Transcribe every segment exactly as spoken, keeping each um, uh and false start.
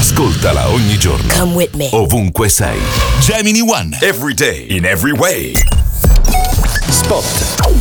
Ascoltala ogni giorno. Come with me. Ovunque sei. Gemini One. Every day, in every way. Spot.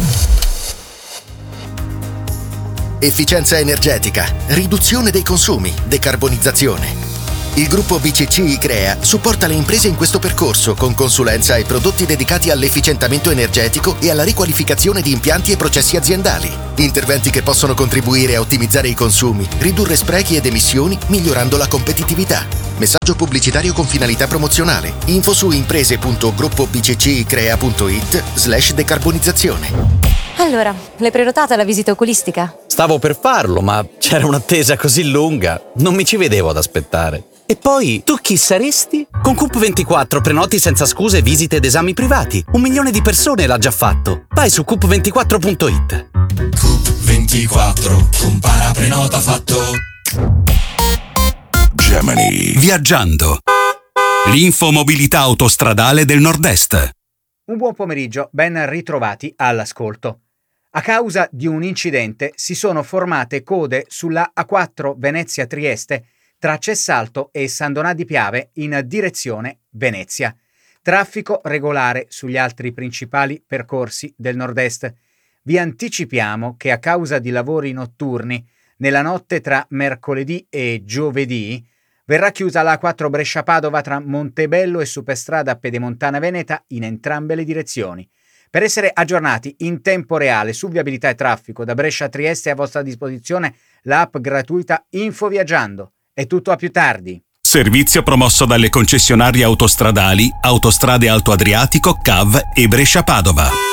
Efficienza energetica, riduzione dei consumi, decarbonizzazione. Il gruppo B C C I-Crea supporta le imprese in questo percorso con consulenza e prodotti dedicati all'efficientamento energetico e alla riqualificazione di impianti e processi aziendali. Interventi che possono contribuire a ottimizzare i consumi, ridurre sprechi ed emissioni, migliorando la competitività. Messaggio pubblicitario con finalità promozionale. Info su imprese punto gruppo b c c i crea punto i t slash decarbonizzazione. Allora, l'hai prenotata la visita oculistica? Stavo per farlo, ma c'era un'attesa così lunga. Non mi ci vedevo ad aspettare. E poi, tu chi saresti? Con Coop ventiquattro prenoti senza scuse visite ed esami privati. Un milione di persone l'ha già fatto. Vai su coop ventiquattro punto i t. Coop ventiquattro, compara, prenota, fatto. Gemini. Viaggiando. L'infomobilità autostradale del Nord-Est. Un buon pomeriggio, ben ritrovati all'ascolto. A causa di un incidente si sono formate code sulla A quattro Venezia-Trieste tra Cessalto e San Donà di Piave in direzione Venezia. Traffico regolare sugli altri principali percorsi del nord-est. Vi anticipiamo che a causa di lavori notturni, nella notte tra mercoledì e giovedì, verrà chiusa la A quattro Brescia-Padova tra Montebello e Superstrada Pedemontana Veneta in entrambe le direzioni. Per essere aggiornati in tempo reale su viabilità e traffico da Brescia a Trieste è a vostra disposizione l'app gratuita Info Viaggiando. È tutto, a più tardi. Servizio promosso dalle concessionarie autostradali Autostrade Alto Adriatico, C A V e Brescia Padova.